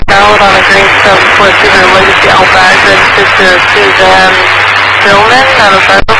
Valid on a green 742 Legacy Outback, registered to Suzanne Billman out of